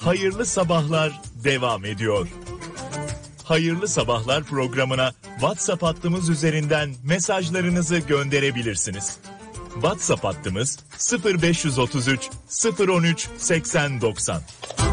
Hayırlı Sabahlar devam ediyor. Hayırlı Sabahlar programına WhatsApp hattımız üzerinden mesajlarınızı gönderebilirsiniz. WhatsApp hattımız 0533 013 8090.